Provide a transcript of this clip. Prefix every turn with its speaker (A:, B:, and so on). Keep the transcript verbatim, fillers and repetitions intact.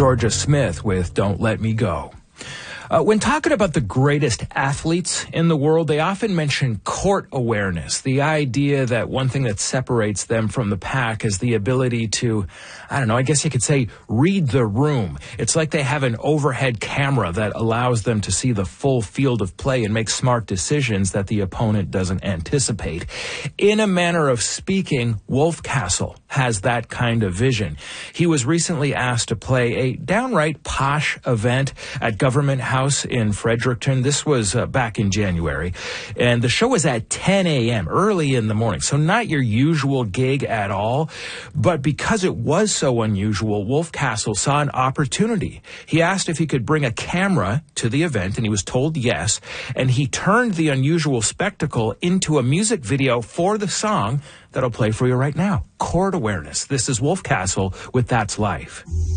A: Georgia Smith with Don't Let Me Go. Uh, when talking about the greatest athletes in the world, they often mention court awareness, the idea that one thing that separates them from the pack is the ability to, I don't know, I guess you could say, read the room. It's like they have an overhead camera that allows them to see the full field of play and make smart decisions that the opponent doesn't anticipate. In a manner of speaking, Wolfcastle has that kind of vision. He was recently asked to play a downright posh event at Government House in Fredericton. This was uh, back in January, and the show was at ten a.m., early in the morning, so not your usual gig at all. But because it was so unusual, Wolfcastle saw an opportunity. He asked if he could bring a camera to the event, and he was told yes, and he turned the unusual spectacle into a music video for the song that I'll play for you right now, Court Awareness. This is Wolfcastle with That's Life.